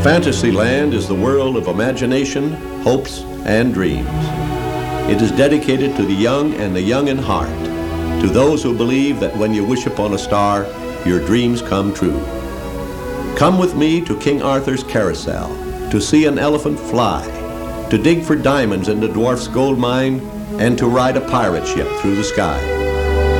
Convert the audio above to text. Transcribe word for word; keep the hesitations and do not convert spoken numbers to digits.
Fantasyland is the world of imagination, hopes, and dreams. It is dedicated to the young and the young in heart, to those who believe that when you wish upon a star, your dreams come true. Come with me to King Arthur's carousel, to see an elephant fly, to dig for diamonds in the dwarf's gold mine, and to ride a pirate ship through the sky.